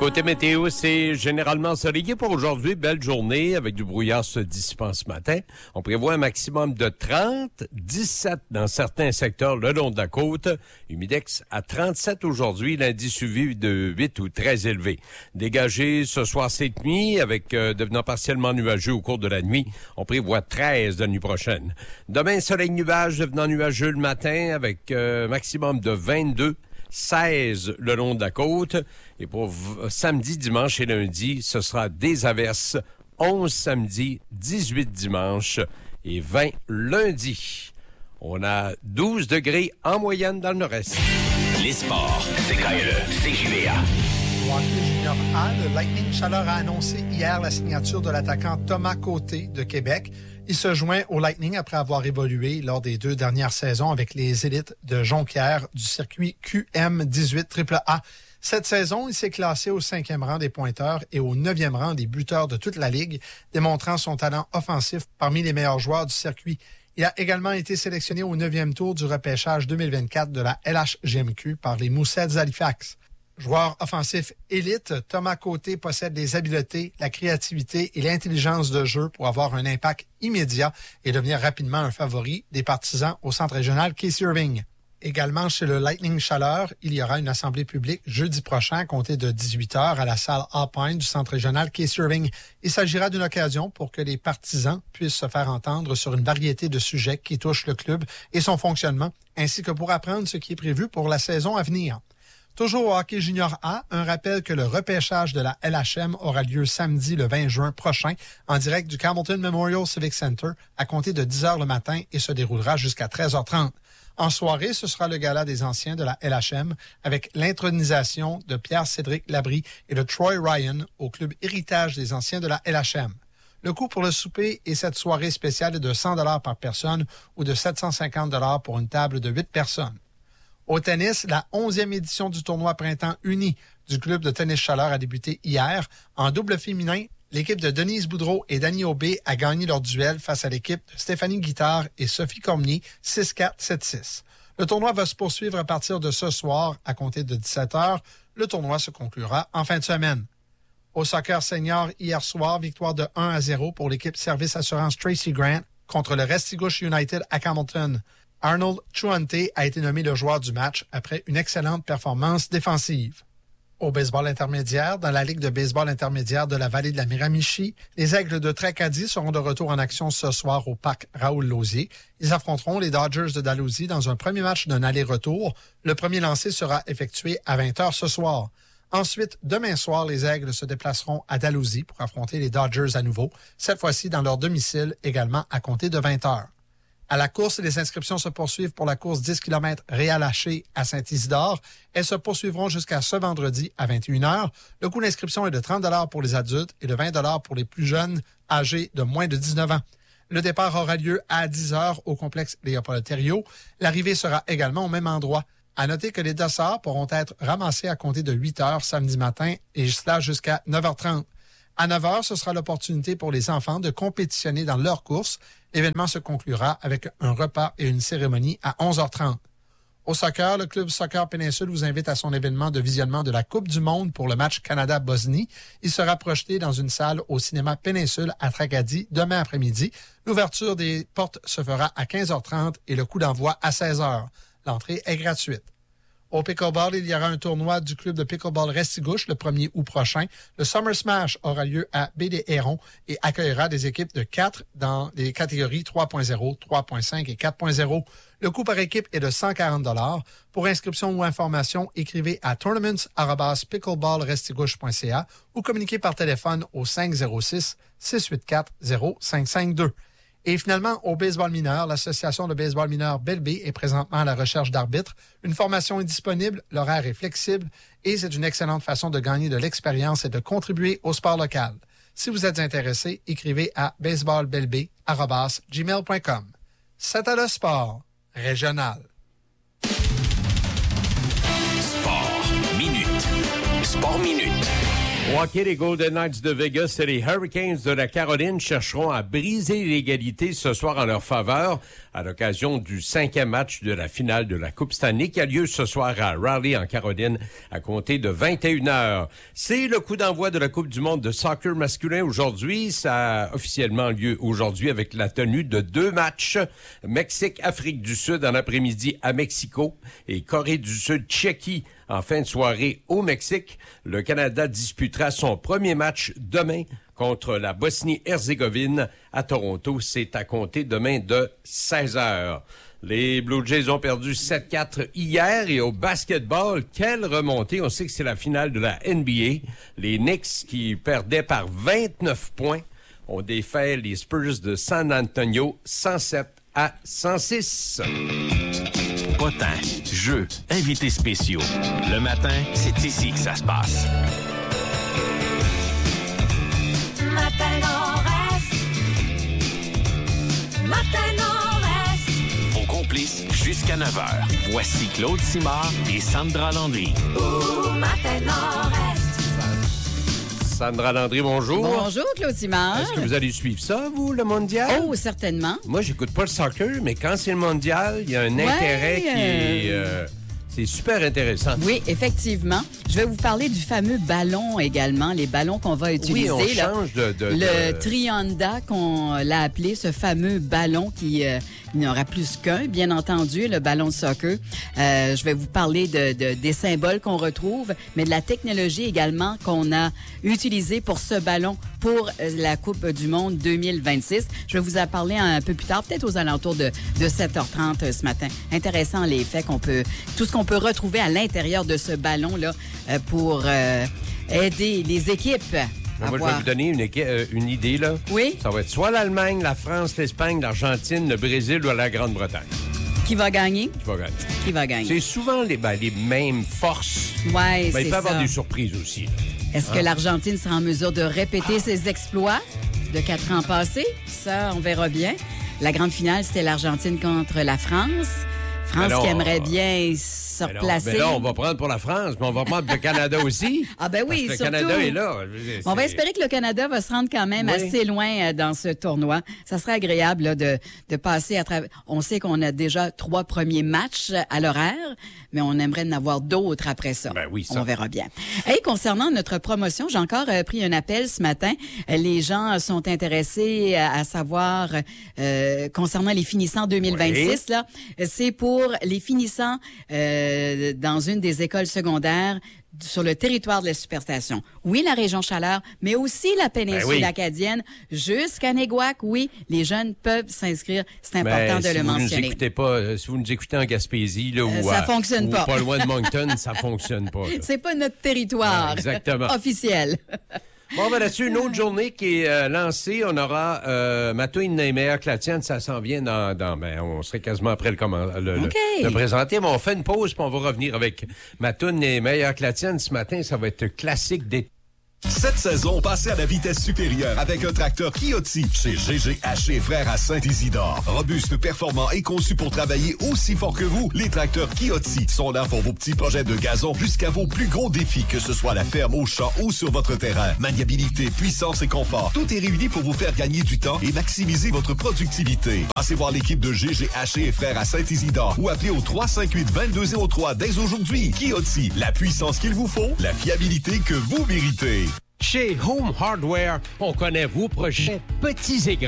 Côté météo, c'est généralement soleillé pour aujourd'hui. Belle journée avec du brouillard se dissipant ce matin. On prévoit un maximum de 30, 17 dans certains secteurs le long de la côte. Humidex à 37 aujourd'hui, l'indice UV de 8 ou très élevé. Dégagé ce soir cette nuit avec devenant partiellement nuageux au cours de la nuit. On prévoit 13 la nuit prochaine. Demain, soleil nuage devenant nuageux le matin avec maximum de 22. 16 le long de la côte. Et pour samedi, dimanche et lundi, ce sera des averses. 11 samedi, 18 dimanche et 20 lundi. On a 12 degrés en moyenne dans le nord-est. Les sports, c'est CJVA. Au hockey junior A, le Lightning Chaleur a annoncé hier la signature de l'attaquant Thomas Côté de Québec. Il se joint au Lightning après avoir évolué lors des 2 dernières saisons avec les élites de Jonquière du circuit QM18 AAA. Cette saison, il s'est classé au 5e rang des pointeurs et au 9e rang des buteurs de toute la Ligue, démontrant son talent offensif parmi les meilleurs joueurs du circuit. Il a également été sélectionné au 9e tour du repêchage 2024 de la LHGMQ par les Mooseheads d'Halifax. Joueur offensif élite, Thomas Côté possède les habiletés, la créativité et l'intelligence de jeu pour avoir un impact immédiat et devenir rapidement un favori des partisans au centre régional Casey Irving. Également chez le Lightning Chaleur, il y aura une assemblée publique jeudi prochain à compter de 18h à la salle Alpine du centre régional Casey Irving. Il s'agira d'une occasion pour que les partisans puissent se faire entendre sur une variété de sujets qui touchent le club et son fonctionnement, ainsi que pour apprendre ce qui est prévu pour la saison à venir. Toujours au hockey junior A, un rappel que le repêchage de la LHM aura lieu samedi le 20 juin prochain en direct du Campbellton Memorial Civic Center à compter de 10h le matin et se déroulera jusqu'à 13h30. En soirée, ce sera le gala des anciens de la LHM avec l'intronisation de Pierre-Cédric Labrie et de Troy Ryan au club Héritage des anciens de la LHM. Le coût pour le souper et cette soirée spéciale est de 100 $ par personne ou de 750 $ pour une table de 8 personnes. Au tennis, la 11e édition du tournoi Printemps uni du club de tennis Chaleur a débuté hier. En double féminin, l'équipe de Denise Boudreau et Dani Aubé a gagné leur duel face à l'équipe de Stéphanie Guittard et Sophie Cormier, 6-4, 7-6. Le tournoi va se poursuivre à partir de ce soir à compter de 17h. Le tournoi se conclura en fin de semaine. Au soccer senior, hier soir, victoire de 1-0 pour l'équipe Service Assurance Tracy Grant contre le Restigouche United à Campbellton. Arnold Chuante a été nommé le joueur du match après une excellente performance défensive. Au baseball intermédiaire, dans la Ligue de baseball intermédiaire de la vallée de la Miramichi, les Aigles de Tracadie seront de retour en action ce soir au parc Raoul-Lausier. Ils affronteront les Dodgers de Dalhousie dans un premier match d'un aller-retour. Le premier lancé sera effectué à 20h ce soir. Ensuite, demain soir, les Aigles se déplaceront à Dalhousie pour affronter les Dodgers à nouveau, cette fois-ci dans leur domicile, également à compter de 20h. À la course, les inscriptions se poursuivent pour la course 10 km Réal-Haché à Saint-Isidore. Elles se poursuivront jusqu'à ce vendredi à 21h. Le coût d'inscription est de 30 $ pour les adultes et de 20 $ pour les plus jeunes âgés de moins de 19 ans. Le départ aura lieu à 10h au complexe Léopold-Thériault. L'arrivée sera également au même endroit. À noter que les dossards pourront être ramassés à compter de 8h samedi matin et cela jusqu'à 9h30. À 9h, ce sera l'opportunité pour les enfants de compétitionner dans leur course. L'événement se conclura avec un repas et une cérémonie à 11h30. Au soccer, le club Soccer Péninsule vous invite à son événement de visionnement de la Coupe du Monde pour le match Canada-Bosnie. Il sera projeté dans une salle au cinéma Péninsule à Tracadie demain après-midi. L'ouverture des portes se fera à 15h30 et le coup d'envoi à 16h. L'entrée est gratuite. Au pickleball, il y aura un tournoi du club de pickleball Restigouche le 1er août prochain. Le Summer Smash aura lieu à Baie-des-Hérons et accueillera des équipes de 4 dans les catégories 3.0, 3.5 et 4.0. Le coût par équipe est de 140 $. Pour inscription ou information, écrivez à tournaments@pickleballrestigouche.ca ou communiquez par téléphone au 506-684-0552. Et finalement, au baseball mineur, l'Association de baseball mineur Belle-Baie est présentement à la recherche d'arbitres. Une formation est disponible, l'horaire est flexible et c'est une excellente façon de gagner de l'expérience et de contribuer au sport local. Si vous êtes intéressé, écrivez à baseballbelleby@gmail.com. C'est le sport régional. Sport minute. Sport minute. Au hockey, les Golden Knights de Vegas et les Hurricanes de la Caroline chercheront à briser l'égalité ce soir en leur faveur à l'occasion du 5e match de la finale de la Coupe Stanley qui a lieu ce soir à Raleigh, en Caroline, à compter de 21h. C'est le coup d'envoi de la Coupe du monde de soccer masculin aujourd'hui. Ça a officiellement lieu aujourd'hui avec la tenue de 2 matchs. Mexique-Afrique du Sud en après-midi à Mexico et Corée du Sud-Tchéquie en fin de soirée au Mexique. Le Canada disputera son premier match demain contre la Bosnie-Herzégovine à Toronto. C'est à compter demain de 16h. Les Blue Jays ont perdu 7-4 hier et au basketball, quelle remontée. On sait que c'est la finale de la NBA. Les Knicks qui perdaient par 29 points ont défait les Spurs de San Antonio 107-106. Potin, jeux, invités spéciaux. Le matin, c'est ici que ça se passe. Matin Nord-Est. Matin Nord-Est. Vos complices jusqu'à 9h. Voici Claude Simard et Sandra Landry. Matin Nord-Est. Sandra Landry, bonjour. Bonjour, Claude Simard. Est-ce que vous allez suivre ça, vous, le mondial? Oh, certainement. Moi, j'écoute pas le soccer, mais quand c'est le mondial, il y a un intérêt qui est... c'est super intéressant. Oui, effectivement. Je vais vous parler du fameux ballon également, les ballons qu'on va utiliser. Oui, on change le Trianda, qu'on l'a appelé, ce fameux ballon qui n'aura plus qu'un, bien entendu, le ballon de soccer. Je vais vous parler des symboles qu'on retrouve, mais de la technologie également qu'on a utilisée pour ce ballon pour la Coupe du monde 2026. Je vais vous en parler un peu plus tard, peut-être aux alentours de 7h30 ce matin. Intéressant les faits tout ce qu'on peut retrouver à l'intérieur de ce ballon-là pour aider les équipes. Moi, je vais vous donner une idée, là. Oui? Ça va être soit l'Allemagne, la France, l'Espagne, l'Argentine, le Brésil ou la Grande-Bretagne. Qui va gagner? Qui va gagner. C'est souvent les mêmes forces. Oui, c'est ça. Il peut y avoir des surprises aussi. Est-ce que l'Argentine sera en mesure de répéter ses exploits de 4 ans passés? Ça, on verra bien. La grande finale, c'était l'Argentine contre la France. Qui aimerait bien se replacer. Mais là, on va prendre pour la France, mais on va prendre le Canada aussi. Ah ben oui, parce surtout. Le Canada est là. On va espérer que le Canada va se rendre quand même assez loin dans ce tournoi. Ça serait agréable là, de passer à travers... On sait qu'on a déjà 3 premiers matchs à l'horaire, mais on aimerait en avoir d'autres après ça. Ben oui, ça. On verra bien. Hey, concernant notre promotion, j'ai encore pris un appel ce matin. Les gens sont intéressés à savoir concernant les finissants 2026. Là, c'est pour les finissants dans une des écoles secondaires sur le territoire de la superstation. Oui, la région Chaleur, mais aussi la péninsule acadienne, jusqu'à Néguac. Oui, les jeunes peuvent s'inscrire. C'est important de le mentionner. Si vous nous écoutez en Gaspésie, là, ça fonctionne pas. Ou pas loin de Moncton, ça fonctionne pas. Là. C'est pas notre territoire officiel. Bon, ben là-dessus, une autre journée qui est lancée. On aura Matouine et meilleure que la tienne. Ça s'en vient on serait quasiment après le présenter. Mais on fait une pause, puis on va revenir avec Matouine et meilleure que la tienne. Ce matin, ça va être classique d'été. Cette saison, passez à la vitesse supérieure avec un tracteur Kioti chez GGH et Frères à Saint-Isidore. Robuste, performant et conçu pour travailler aussi fort que vous, les tracteurs Kioti sont là pour vos petits projets de gazon jusqu'à vos plus gros défis, que ce soit à la ferme, au champ ou sur votre terrain. Maniabilité, puissance et confort, tout est réuni pour vous faire gagner du temps et maximiser votre productivité. Passez voir l'équipe de GGH et Frères à Saint-Isidore ou appelez au 358-2203 dès aujourd'hui. Kioti, la puissance qu'il vous faut, la fiabilité que vous méritez. Chez Home Hardware, on connaît vos projets petits et grands.